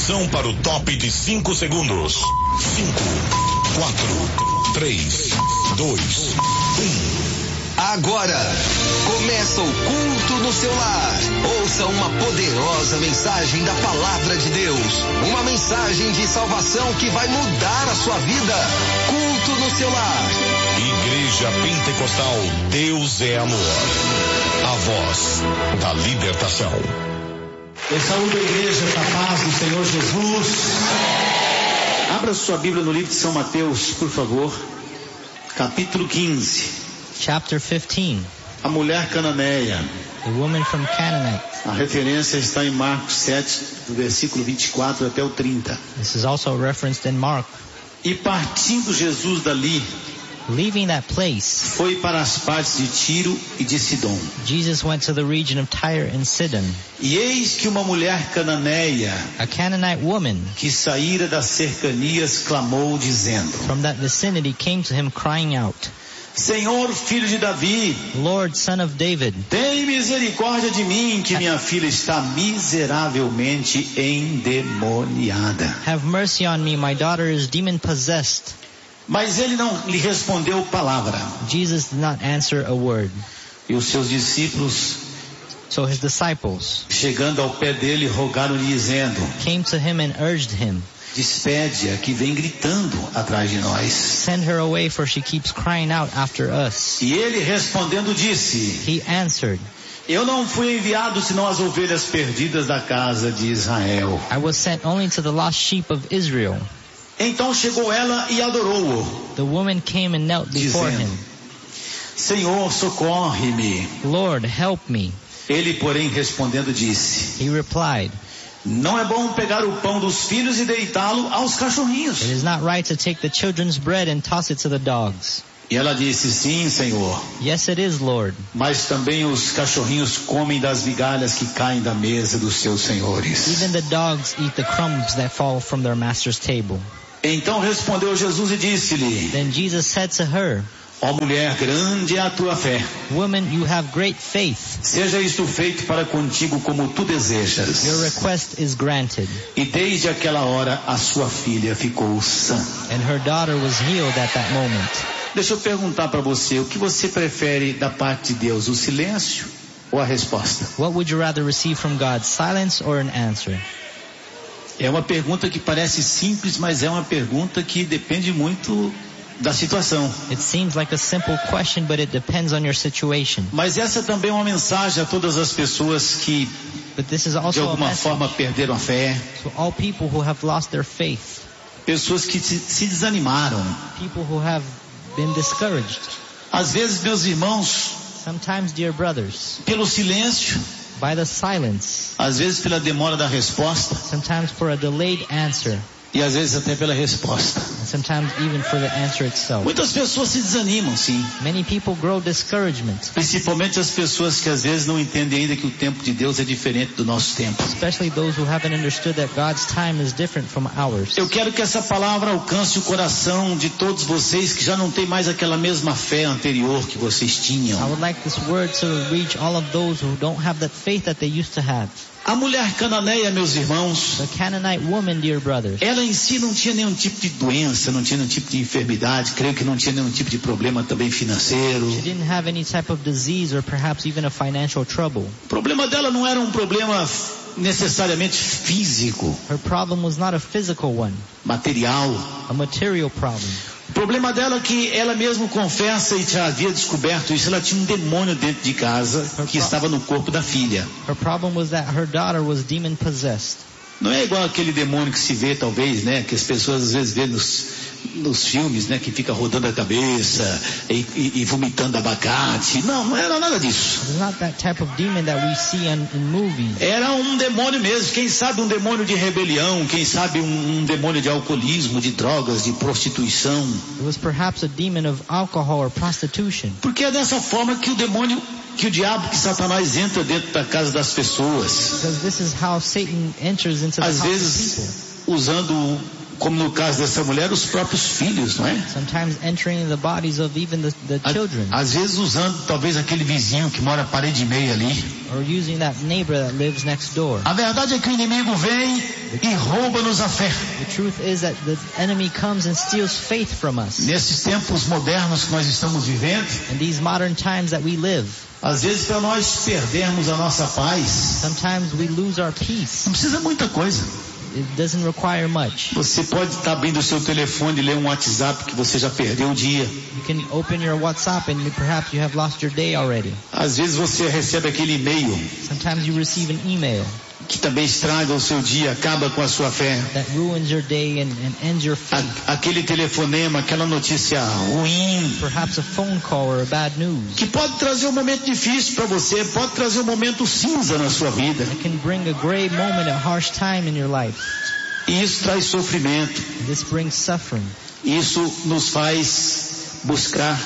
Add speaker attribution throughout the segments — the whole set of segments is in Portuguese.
Speaker 1: Atenção para o top de 5 segundos. 5, 4, 3, 2, 1.
Speaker 2: Agora, começa o culto no seu lar. Ouça uma poderosa mensagem da Palavra de Deus. Uma mensagem de salvação que vai mudar a sua vida. Culto no seu lar.
Speaker 1: Igreja Pentecostal Deus é Amor. A voz da libertação.
Speaker 3: Eu saúdo a igreja com a paz do Senhor Jesus. Abra sua Bíblia no livro de São Mateus, por favor. Capítulo 15.
Speaker 4: Chapter 15.
Speaker 3: A mulher cananeia.
Speaker 4: The woman from Canaanite.
Speaker 3: A referência está em Marcos 7, do versículo 24 até o 30.
Speaker 4: This is also referenced in Mark.
Speaker 3: E partindo Jesus dali,
Speaker 4: leaving that place,
Speaker 3: foi para as partes de Tiro e de Sidom.
Speaker 4: Jesus went to the region of Tyre and Sidon.
Speaker 3: E eis que uma mulher cananeia,
Speaker 4: a Canaanite woman,
Speaker 3: que saíra das cercanias, clamou dizendo,
Speaker 4: from that vicinity came to him crying out,
Speaker 3: Senhor, filho de Davi,
Speaker 4: Lord, son of David,
Speaker 3: tem misericórdia de mim, que minha filha está miseravelmente endemoniada.
Speaker 4: Have mercy on me, my daughter is demon possessed.
Speaker 3: Mas ele não lhe respondeu palavra.
Speaker 4: Jesus did not answer a word.
Speaker 3: E os seus discípulos,
Speaker 4: so his disciples,
Speaker 3: chegando ao pé dele, rogaram-lhe dizendo,
Speaker 4: came to him and urged him,
Speaker 3: despede-a, que vem gritando atrás de nós.
Speaker 4: Send her away, for she keeps crying out after us.
Speaker 3: E ele respondendo disse,
Speaker 4: he answered,
Speaker 3: eu não fui enviado senão as ovelhas perdidas da casa de Israel.
Speaker 4: I was sent only to the lost sheep of Israel.
Speaker 3: Então chegou ela e adorou-o.
Speaker 4: The woman came and knelt before
Speaker 3: dizendo,
Speaker 4: him.
Speaker 3: Senhor, socorre-me.
Speaker 4: Lord, help me.
Speaker 3: Ele, porém, respondendo disse,
Speaker 4: he replied,
Speaker 3: não é bom pegar o pão dos filhos e deitá-lo aos cachorrinhos.
Speaker 4: It is not right to take the children's bread and toss it to the dogs.
Speaker 3: E ela disse, sim, Senhor.
Speaker 4: Yes, it is, Lord.
Speaker 3: Mas também os cachorrinhos comem das migalhas que caem da mesa dos seus senhores.
Speaker 4: Even the dogs eat the crumbs that fall from their master's table.
Speaker 3: Então respondeu Jesus e disse-lhe,
Speaker 4: then Jesus said to her,
Speaker 3: ó mulher, grande é a tua fé.
Speaker 4: Woman, you have great faith.
Speaker 3: Seja isto feito para contigo como tu desejas.
Speaker 4: Your request is granted.
Speaker 3: E desde aquela hora a sua filha ficou sã.
Speaker 4: And her daughter was healed at that moment.
Speaker 3: Deixa eu perguntar para você, o que você prefere da parte de Deus, o silêncio ou a resposta?
Speaker 4: What would you rather receive from God, silence or an answer?
Speaker 3: É uma pergunta que parece simples, mas é uma pergunta que depende muito da situação.
Speaker 4: It seems like a simple question, but it depends on your situation.
Speaker 3: Mas essa também é uma mensagem a todas as pessoas que de alguma forma perderam a fé.
Speaker 4: To all people who have lost their faith.
Speaker 3: Pessoas que se desanimaram.
Speaker 4: People who have been discouraged.
Speaker 3: Às vezes, meus irmãos,
Speaker 4: sometimes, dear brothers,
Speaker 3: pelo silêncio,
Speaker 4: by the silence,
Speaker 3: às vezes pela demora da resposta,
Speaker 4: sometimes for a delayed answer,
Speaker 3: e às vezes até pela resposta.
Speaker 4: and sometimes even for the answer itself.
Speaker 3: Muitas pessoas se desanimam, sim.
Speaker 4: Many people grow discouragement.
Speaker 3: Principalmente as pessoas que às vezes não entendem ainda que o tempo de Deus é diferente do nosso tempo.
Speaker 4: Especially those who haven't understood that God's time is different from ours.
Speaker 3: Eu quero que essa palavra alcance o coração de todos vocês que já não têm mais aquela mesma fé anterior que vocês tinham.
Speaker 4: I would like this word to reach all of those who don't have that faith that they used to have.
Speaker 3: A mulher cananeia, meus irmãos,
Speaker 4: the Canaanite woman, dear brothers,
Speaker 3: ela em si não tinha nenhum tipo de doença, não tinha nenhum tipo de enfermidade, creio que não tinha nenhum tipo de problema também financeiro.
Speaker 4: She didn't have any type of disease or perhaps even a financial trouble.
Speaker 3: O problema dela não era um problema necessariamente físico.
Speaker 4: Her problem was not a physical one.
Speaker 3: Material.
Speaker 4: A material problem.
Speaker 3: O problema dela é que ela mesma confessa e já havia descoberto isso. Ela tinha um demônio dentro de casa que estava no corpo da filha.
Speaker 4: Her problem was that her daughter was demon possessed.
Speaker 3: Não é igual aquele demônio que se vê, talvez, né? Que as pessoas às vezes vê nos filmes, né? Que fica rodando a cabeça e vomitando abacate. Não era nada disso.
Speaker 4: It's not that type of demon that we see in movies.
Speaker 3: Era um demônio mesmo. Quem sabe um demônio de rebelião, quem sabe um demônio de alcoolismo, de drogas, de prostituição.
Speaker 4: It was perhaps a demon of alcohol or prostitution.
Speaker 3: Porque é dessa forma que o diabo, que Satanás entra dentro da casa das pessoas.
Speaker 4: Because this is how Satan enters into the
Speaker 3: às
Speaker 4: house
Speaker 3: vezes
Speaker 4: of people.
Speaker 3: usando como no caso dessa mulher, os próprios filhos, não é?
Speaker 4: Sometimes entering the bodies of even the children.
Speaker 3: Às vezes usando talvez aquele vizinho que mora parede e meia ali.
Speaker 4: Or using that neighbor that lives next door.
Speaker 3: A verdade é que o inimigo vem e rouba-nos a fé.
Speaker 4: The truth is that the enemy comes and steals faith from us.
Speaker 3: Nesses tempos modernos que nós estamos vivendo,
Speaker 4: in these modern times that we live,
Speaker 3: às vezes para nós perdermos a nossa paz,
Speaker 4: sometimes we lose our peace.
Speaker 3: Não precisa muita coisa.
Speaker 4: It doesn't require much.
Speaker 3: Você pode estar abrindo o seu telefone e ler um WhatsApp que você já perdeu o dia.
Speaker 4: You can open your WhatsApp and perhaps you have lost your day already.
Speaker 3: Às vezes você recebe aquele e-mail.
Speaker 4: Sometimes you receive an email.
Speaker 3: Que também estraga o seu dia, acaba com a sua fé.
Speaker 4: That ruins your day and ends your faith.
Speaker 3: Aquele telefonema, aquela notícia ruim.
Speaker 4: Perhaps a phone call or a bad news.
Speaker 3: Que pode trazer um momento difícil para você, pode trazer um momento cinza na sua vida.
Speaker 4: It can bring a gray moment, a harsh time in your life.
Speaker 3: E isso traz sofrimento.
Speaker 4: This brings suffering.
Speaker 3: Isso nos faz buscar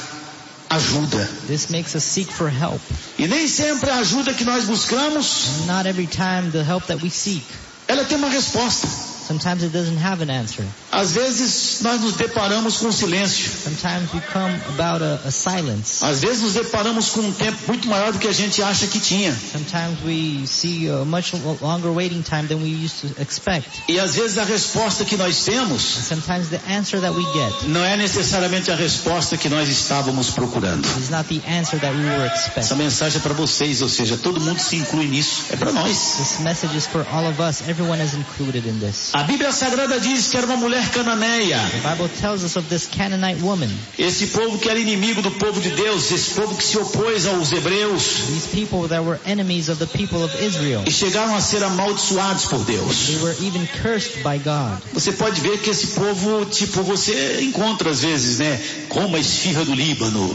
Speaker 3: ajuda.
Speaker 4: This makes us seek for help.
Speaker 3: E nem sempre a ajuda que nós buscamos,
Speaker 4: and not every time the help that we seek,
Speaker 3: ela tem uma resposta.
Speaker 4: Sometimes it doesn't have an answer.
Speaker 3: Às vezes nós nos deparamos com silêncio.
Speaker 4: Sometimes we come about a silence.
Speaker 3: Às vezes nos deparamos com um tempo muito maior do que a gente acha que tinha.
Speaker 4: Sometimes we see a much longer waiting time than we used to expect.
Speaker 3: E às vezes a resposta que nós temos,
Speaker 4: sometimes the answer that we get,
Speaker 3: não é necessariamente a resposta que nós estávamos procurando.
Speaker 4: is not the answer that we were expecting.
Speaker 3: Essa mensagem é para vocês, ou seja, todo mundo se inclui nisso. É para nós.
Speaker 4: This message is for all of us. Everyone is included in this.
Speaker 3: A Bíblia Sagrada diz que era uma mulher cananeia.
Speaker 4: The Bible tells us of this Canaanite woman.
Speaker 3: Esse povo que era inimigo do povo de Deus, esse povo que se opôs aos hebreus.
Speaker 4: These people that were enemies of the people of Israel.
Speaker 3: E chegaram a ser amaldiçoados por Deus.
Speaker 4: They were even cursed by God.
Speaker 3: Você pode ver que esse povo, tipo, você encontra às vezes, né? Como a esfirra do Líbano,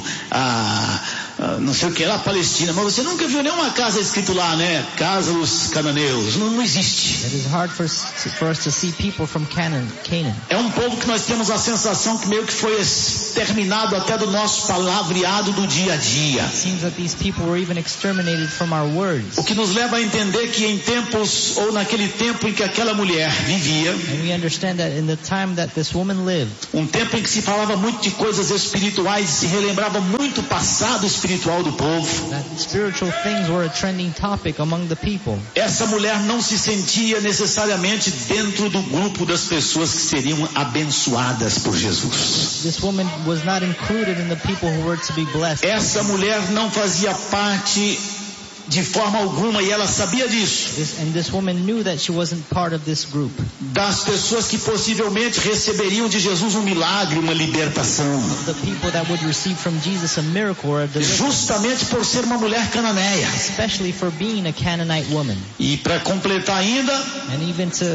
Speaker 3: não sei o que lá, Palestina, mas você nunca viu nenhuma casa escrito lá, né? Casa dos cananeus. Não existe.
Speaker 4: It is hard for us to see people from Canaan.
Speaker 3: É um povo que nós temos a sensação que meio que foi exterminado até do nosso palavreado do dia a dia.
Speaker 4: It seems that these people were even exterminated from our words.
Speaker 3: O que nos leva a entender que em tempos, ou naquele tempo em que aquela mulher vivia,
Speaker 4: and we understand that in the time that this woman lived,
Speaker 3: um tempo em que se falava muito de coisas espirituais, se relembrava muito o passado espiritual do povo.
Speaker 4: That spiritual things were a trending topic among the people.
Speaker 3: Essa mulher não se sentia necessariamente dentro do grupo das pessoas que seriam abençoadas por Jesus.
Speaker 4: This woman was not included in the people who were to be blessed.
Speaker 3: Essa mulher não fazia parte de forma alguma, e ela sabia disso.
Speaker 4: And this woman knew that she wasn't part of this group.
Speaker 3: Das pessoas que possivelmente receberiam de Jesus um milagre, uma libertação.
Speaker 4: The people that would receive from Jesus a miracle or a deliverance.
Speaker 3: Justamente por ser uma mulher cananeia.
Speaker 4: Especially for being a Canaanite woman.
Speaker 3: E para completar ainda,
Speaker 4: and even to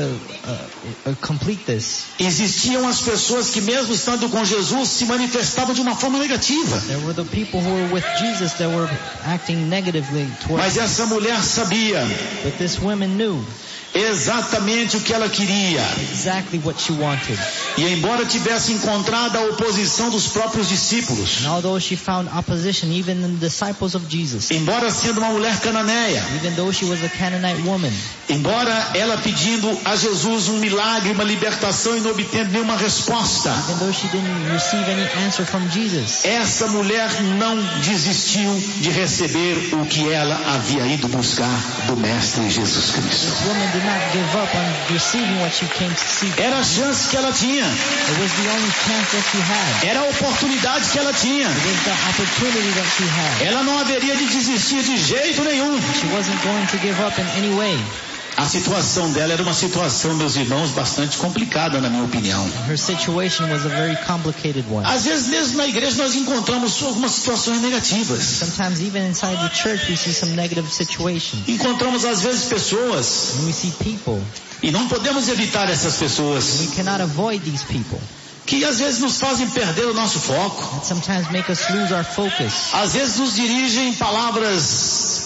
Speaker 4: complete this,
Speaker 3: existiam as pessoas que mesmo estando com Jesus se manifestavam de uma forma negativa.
Speaker 4: There were the people who were with Jesus that were acting negatively towards.
Speaker 3: Mas essa mulher sabia.
Speaker 4: But this woman knew
Speaker 3: exatamente o que ela queria.
Speaker 4: Exactly what she wanted.
Speaker 3: E embora tivesse encontrado a oposição dos próprios discípulos,
Speaker 4: and although she found opposition even in the disciples of Jesus,
Speaker 3: embora sendo uma mulher cananeia,
Speaker 4: even though she was a Canaanite woman,
Speaker 3: embora ela pedindo a Jesus um milagre, uma libertação e não obtendo nenhuma resposta,
Speaker 4: even though she didn't receive any answer from Jesus,
Speaker 3: essa mulher não desistiu de receber o que ela havia ido buscar do Mestre Jesus Cristo.
Speaker 4: This woman did not give up on receiving what she came to seek.
Speaker 3: Era a chance que ela tinha.
Speaker 4: It was the only chance that she had.
Speaker 3: Era a oportunidade que ela tinha.
Speaker 4: It was the opportunity that she had.
Speaker 3: Ela não haveria de desistir de jeito nenhum.
Speaker 4: She wasn't going to give up in any way.
Speaker 3: A situação dela era uma situação, meus irmãos, bastante complicada, na minha opinião.
Speaker 4: Her situation was a very complicated one.
Speaker 3: Às vezes mesmo na igreja nós encontramos algumas situações negativas.
Speaker 4: Sometimes even inside the church we see some negative situations.
Speaker 3: Encontramos às vezes pessoas.
Speaker 4: And we see people.
Speaker 3: E não podemos evitar essas pessoas.
Speaker 4: We cannot avoid these people.
Speaker 3: Que às vezes nos fazem perder o nosso foco.
Speaker 4: That sometimes make us lose our focus.
Speaker 3: Às vezes nos dirigem palavras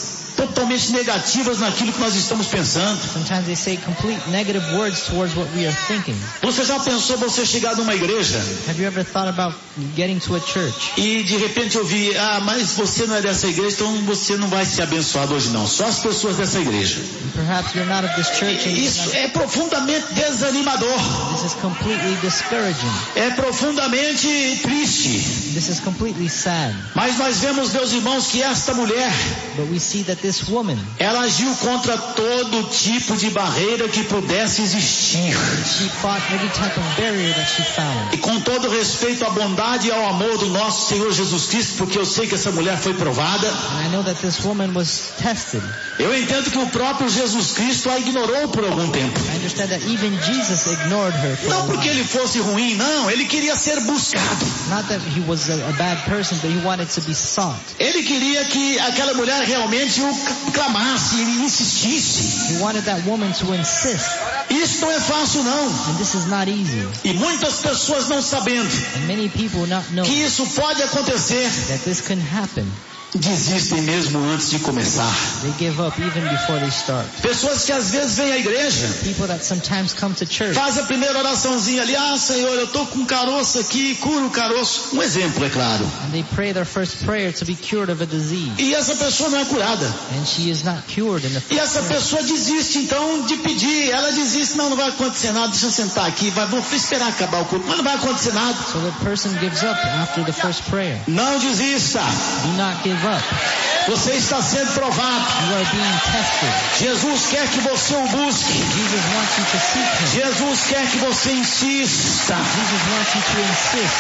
Speaker 3: totalmente negativas naquilo que nós estamos pensando.
Speaker 4: Sometimes they say complete negative words towards what we are thinking.
Speaker 3: Você já pensou você chegar numa igreja
Speaker 4: Have you ever thought about getting to a church?
Speaker 3: e de repente ouvir, mas você não é dessa igreja, então você não vai ser abençoado hoje não, só as pessoas dessa igreja.
Speaker 4: Perhaps you're not of this church and
Speaker 3: Isso é profundamente desanimador,
Speaker 4: this is completely discouraging.
Speaker 3: é profundamente triste.
Speaker 4: This is completely sad.
Speaker 3: Mas nós vemos, meus irmãos, que esta mulher,
Speaker 4: But we see that this woman,
Speaker 3: ela agiu contra todo tipo de barreira que pudesse existir.
Speaker 4: she fought every type of barrier that she found.
Speaker 3: E com todo respeito à bondade e ao amor do nosso Senhor Jesus Cristo, porque eu sei que essa mulher foi provada,
Speaker 4: And I know that this woman was tested.
Speaker 3: eu entendo que o próprio Jesus Cristo a ignorou por algum tempo.
Speaker 4: I understand that even Jesus ignored her for a
Speaker 3: Não porque
Speaker 4: while.
Speaker 3: ele fosse ruim, não, ele queria ser buscado.
Speaker 4: Not that he was a bad person, but he wanted to be sought.
Speaker 3: Ele queria que aquela mulher realmente o clamasse e insistisse.
Speaker 4: He wanted that woman to insist.
Speaker 3: Isso não é fácil não.
Speaker 4: And this is not easy.
Speaker 3: E muitas pessoas não sabendo
Speaker 4: And many people not know
Speaker 3: que isso pode acontecer,
Speaker 4: that this can happen.
Speaker 3: desistem mesmo antes de começar.
Speaker 4: They give up even before they start.
Speaker 3: Pessoas que às vezes vêm à igreja,
Speaker 4: People that sometimes come to church,
Speaker 3: faz a primeira oraçãozinha ali, Senhor, eu estou com caroço aqui, cura o caroço. Um exemplo, é claro.
Speaker 4: and they pray their first prayer to be cured of a disease.
Speaker 3: E essa pessoa não é curada.
Speaker 4: And she is not cured in the
Speaker 3: E
Speaker 4: first
Speaker 3: essa
Speaker 4: prayer.
Speaker 3: pessoa desiste então de pedir. Ela desiste, não vai acontecer nada, deixa eu sentar aqui, vou esperar acabar o culto, mas não vai acontecer nada.
Speaker 4: So the person gives up after the first prayer.
Speaker 3: Não desista.
Speaker 4: Do not give up.
Speaker 3: Você está sendo provado.
Speaker 4: You are being tested.
Speaker 3: Jesus quer que você o busque.
Speaker 4: Jesus wants you to seek Him.
Speaker 3: Jesus quer que você insista.
Speaker 4: Jesus wants you to insist.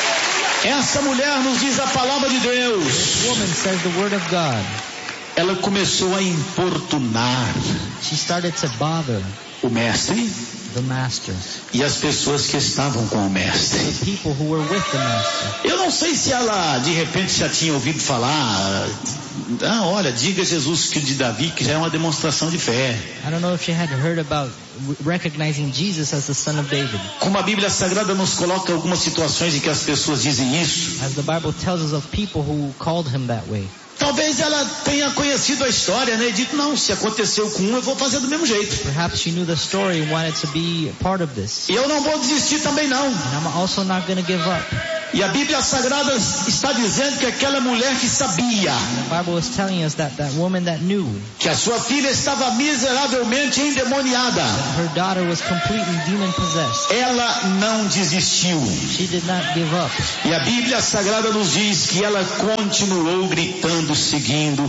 Speaker 3: Essa mulher nos diz a palavra de Deus.
Speaker 4: This woman says the word of God.
Speaker 3: Ela começou a importunar
Speaker 4: She started to bother
Speaker 3: o mestre
Speaker 4: the master,
Speaker 3: e as pessoas que estavam com o mestre.
Speaker 4: the people who were with the master.
Speaker 3: Eu não sei se ela de repente já tinha ouvido falar, olha, diga a Jesus filho de Davi, que já é uma demonstração de fé.
Speaker 4: I don't know if she had heard about recognizing Jesus as the son of David.
Speaker 3: Como a Bíblia Sagrada nos coloca algumas situações em que as pessoas dizem isso,
Speaker 4: As the Bible tells us of people who called him that way.
Speaker 3: talvez ela tenha conhecido a história, né? E dito, não, se aconteceu com um, eu vou fazer do mesmo jeito.
Speaker 4: Perhaps she knew the story and wanted to be a part of this.
Speaker 3: E eu não vou desistir também não.
Speaker 4: And I'm also not going to give up.
Speaker 3: E a Bíblia Sagrada está dizendo que aquela mulher que sabia
Speaker 4: The Bible is telling us that that woman that knew
Speaker 3: que a sua filha estava miseravelmente endemoniada,
Speaker 4: her daughter was completely demon possessed,
Speaker 3: ela não desistiu.
Speaker 4: she did not give up.
Speaker 3: E a Bíblia Sagrada nos diz que ela continuou gritando, seguindo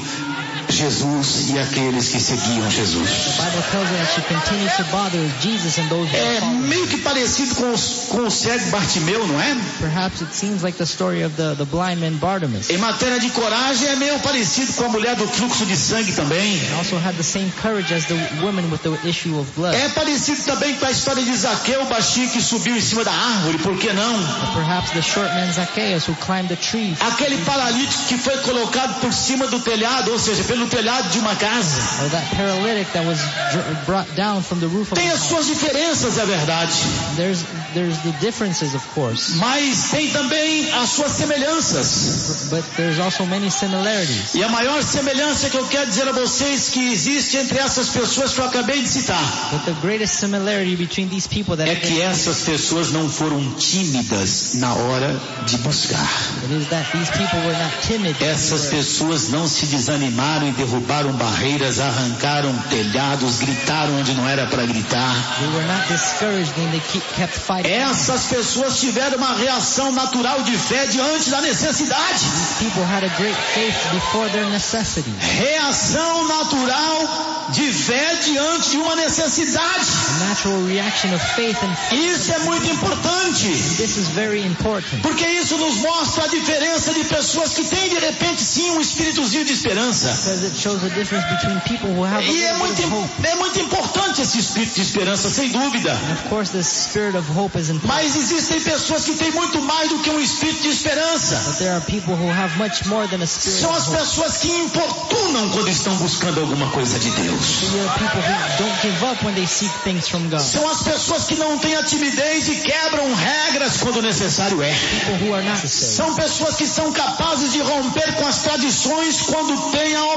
Speaker 3: Jesus e aqueles que seguiam Jesus.
Speaker 4: The Bible tells us that she continued to bother Jesus and those who
Speaker 3: É
Speaker 4: followed.
Speaker 3: meio que parecido com o cego Bartimeu, não é?
Speaker 4: Perhaps it seems like the story of the blind man Bartimaeus.
Speaker 3: Em matéria de coragem é meio parecido com a mulher do fluxo de sangue também.
Speaker 4: And also had the same courage as the woman with the issue of blood.
Speaker 3: É parecido também com a história de Zaqueu, o baixinho que subiu em cima da árvore, por que não?
Speaker 4: Or perhaps the short man Zacchaeus who climbed the tree.
Speaker 3: Aquele paralítico que foi colocado por cima do telhado, ou seja, pelo telhado de uma casa.
Speaker 4: Or that paralytic that was brought down from the roof of
Speaker 3: Tem
Speaker 4: the
Speaker 3: as
Speaker 4: house.
Speaker 3: suas diferenças, é verdade,
Speaker 4: There's the differences, of course,
Speaker 3: mas tem também as suas semelhanças.
Speaker 4: but there's also many similarities.
Speaker 3: E a maior semelhança que eu quero dizer a vocês que existe entre essas pessoas que eu acabei de citar
Speaker 4: But the greatest similarity between these people that
Speaker 3: é que essas pessoas não foram tímidas na hora de buscar.
Speaker 4: it is that these people were not timid.
Speaker 3: Essas pessoas não se desanimaram e derrubaram barreiras, arrancaram telhados, gritaram onde não era para gritar.
Speaker 4: They were not discouraged and they kept fighting.
Speaker 3: Essas pessoas tiveram uma reação natural de fé diante da necessidade.
Speaker 4: These people had a great faith before their necessity.
Speaker 3: Reação natural de fé diante de uma necessidade.
Speaker 4: A natural reaction of faith and
Speaker 3: Isso é muito importante,
Speaker 4: this is very important.
Speaker 3: porque isso nos mostra a diferença de pessoas que têm de repente sim um espíritozinho de esperança.
Speaker 4: Because it shows the difference between people who have a
Speaker 3: E é
Speaker 4: little bit of hope.
Speaker 3: muito importante esse espírito de esperança, sem dúvida.
Speaker 4: And of course the spirit of hope is important.
Speaker 3: Mas existem pessoas que têm muito mais do que um espírito de esperança.
Speaker 4: But there are people who have much more than a spirit
Speaker 3: São
Speaker 4: of
Speaker 3: as
Speaker 4: hope.
Speaker 3: pessoas que importunam quando estão buscando alguma coisa de Deus.
Speaker 4: There are people who don't give up when they seek things from God.
Speaker 3: São as pessoas que não têm a timidez e quebram regras quando necessário é.
Speaker 4: People who are not necessary.
Speaker 3: São pessoas que são capazes de romper com as tradições quando têm a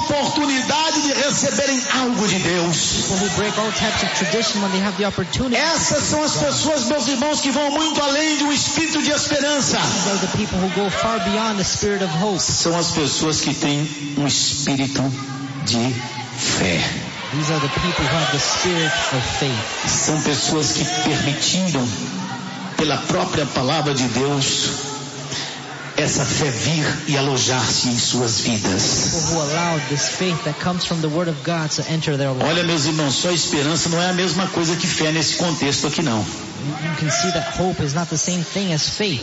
Speaker 3: oportunidade de receberem algo de Deus.
Speaker 4: People who break all types of tradition when they have the opportunity.
Speaker 3: Essas são as pessoas, meus irmãos, que vão muito além de um espírito de esperança.
Speaker 4: These are the people who go far beyond the spirit of hope.
Speaker 3: São as pessoas que têm um espírito de fé.
Speaker 4: These are the people who have the spirit of faith.
Speaker 3: São pessoas que permitiram, pela própria palavra de Deus, essa fé vir e alojar-se em suas vidas.
Speaker 4: People who allowed this faith that comes from the word of God to enter their life.
Speaker 3: Olha, meus irmãos, só esperança não é a mesma coisa que fé nesse contexto aqui não.
Speaker 4: You can see that hope is not the same thing as faith.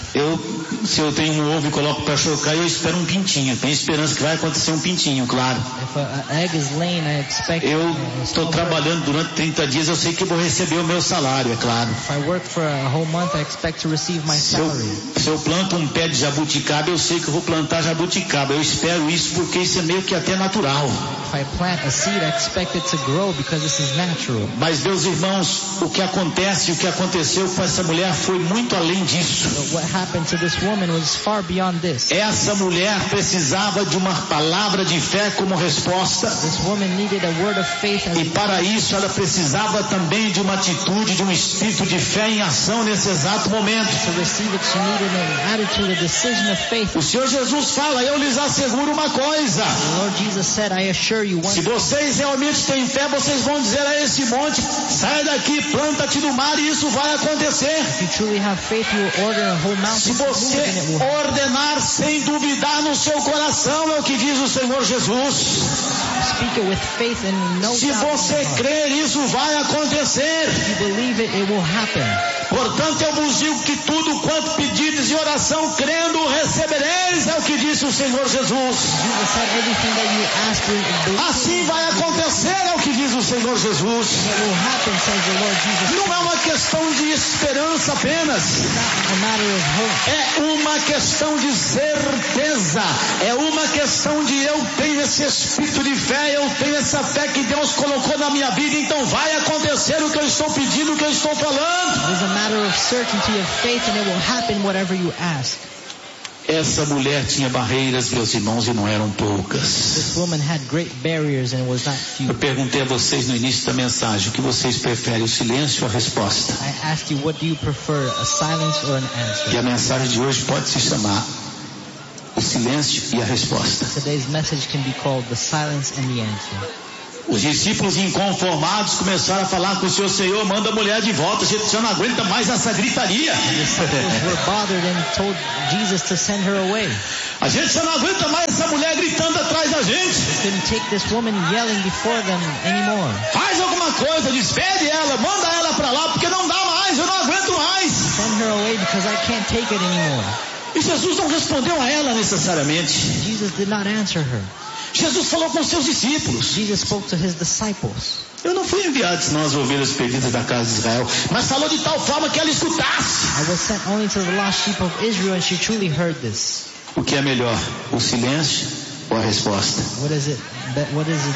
Speaker 3: Se eu tenho um ovo e coloco para chocar, eu espero um pintinho. Tenho esperança que vai acontecer um pintinho, claro.
Speaker 4: If an egg is laying, I expect.
Speaker 3: Eu estou trabalhando durante 30 dias, eu sei que vou receber o meu salário, é claro.
Speaker 4: If I work for a whole month, I expect to receive my salary.
Speaker 3: Se eu planto um pé de jabuticaba, eu sei que eu vou plantar jabuticaba. Eu espero isso porque isso é meio que até natural.
Speaker 4: If I plant a seed, I expect it to grow because this is natural.
Speaker 3: Mas, meus irmãos, o que aconteceu com essa mulher foi muito além disso.
Speaker 4: But what happened to this woman was far beyond this.
Speaker 3: Essa mulher precisava de uma palavra de fé como resposta.
Speaker 4: This woman needed a word of faith as
Speaker 3: E para isso ela precisava também de uma atitude, de um espírito de fé em ação nesse exato momento.
Speaker 4: to receive it. She needed an attitude, a decision of faith.
Speaker 3: O Senhor Jesus fala, eu lhes asseguro uma coisa.
Speaker 4: The Lord Jesus said, I assure you one
Speaker 3: Se vocês realmente têm fé, vocês vão dizer a esse monte, sai daqui, planta-te no mar e isso vai acontecer.
Speaker 4: If you truly have faith, you will order a whole
Speaker 3: Se
Speaker 4: mountain to move
Speaker 3: você
Speaker 4: and it will happen.
Speaker 3: ordenar sem duvidar no seu coração, é o que diz o Senhor Jesus.
Speaker 4: Speak it with faith and no
Speaker 3: Se
Speaker 4: doubt in
Speaker 3: você
Speaker 4: your heart.
Speaker 3: crer, isso vai acontecer.
Speaker 4: If you believe it, it will happen.
Speaker 3: Portanto, eu vos digo que tudo quanto pedides em oração, crendo, recebereis, é o que disse o Senhor Jesus.
Speaker 4: Jesus said everything that you ask, you believe
Speaker 3: Assim vai acontecer, é o que diz o Senhor Jesus.
Speaker 4: it will happen, says the Lord Jesus.
Speaker 3: Não é uma questão de esperança apenas,
Speaker 4: It's not a matter of hope.
Speaker 3: é uma questão de certeza, é uma questão de eu tenho esse espírito de fé, eu tenho essa fé que Deus colocou na minha vida, então vai acontecer o que eu estou pedindo, o que eu estou falando.
Speaker 4: It is a matter of certainty of faith and it will happen whatever you ask.
Speaker 3: Essa mulher tinha barreiras, meus irmãos, e não eram poucas.
Speaker 4: This woman had great barriers and it was not few.
Speaker 3: Eu perguntei a vocês no início da mensagem, o que vocês preferem, o silêncio ou a resposta?
Speaker 4: I asked you, what do you prefer, a silence or an answer?
Speaker 3: E a mensagem de hoje pode se chamar o silêncio e a resposta.
Speaker 4: Today's message can be called the silence and the answer.
Speaker 3: Os discípulos inconformados começaram a falar com o Senhor, manda a mulher de volta, a gente já não aguenta mais essa gritaria.
Speaker 4: The disciples were bothered and told Jesus to send her away.
Speaker 3: A gente já não aguenta mais essa mulher gritando atrás da gente.
Speaker 4: Couldn't take this woman yelling before them anymore.
Speaker 3: Faz alguma coisa, despede ela, manda ela para lá, porque não dá mais, eu não aguento mais.
Speaker 4: Send her away because I can't take it anymore.
Speaker 3: E Jesus não respondeu a ela necessariamente.
Speaker 4: Jesus did not answer her.
Speaker 3: Jesus falou com seus discípulos.
Speaker 4: Jesus spoke to his disciples.
Speaker 3: Eu não fui enviado senão as ovelhas perdidas da casa de Israel, mas falou de tal forma que ela escutasse.
Speaker 4: I was sent only to the lost sheep of Israel and she truly heard this.
Speaker 3: O que é melhor, o silêncio ou a resposta?
Speaker 4: What is it